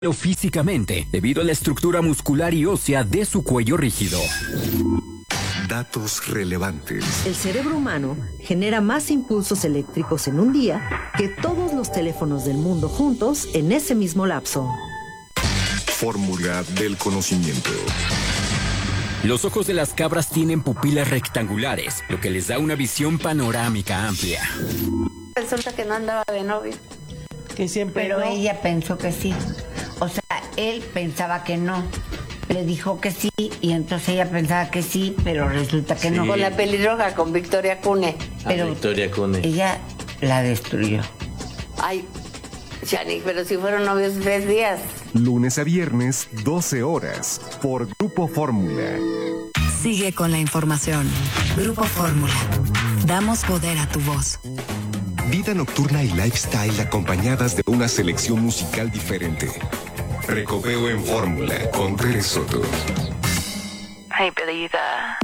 físicamente debido a la estructura muscular y ósea de su cuello rígido. Datos relevantes. El cerebro humano genera más impulsos eléctricos en un día que todos los teléfonos del mundo juntos en ese mismo lapso. Fórmula del conocimiento. Los ojos de las cabras tienen pupilas rectangulares, lo que les da una visión panorámica amplia. Resulta que no andaba de novio. Que siempre Pero no. ella pensó que sí. O sea, él pensaba que no. Le dijo que sí y entonces ella pensaba que sí, pero resulta que no. Con la pelirroja, con Victoria Cune. Pero Victoria Cune. ella la destruyó. Ay, Chani, pero si fueron novios 3 días. Lunes a viernes, 12 horas, por Grupo Fórmula. Sigue con la información. Grupo Fórmula. Damos poder a tu voz. Vida nocturna y lifestyle acompañadas de una selección musical diferente. Recopeo en Fórmula con Tere Soto. Hey, Belita.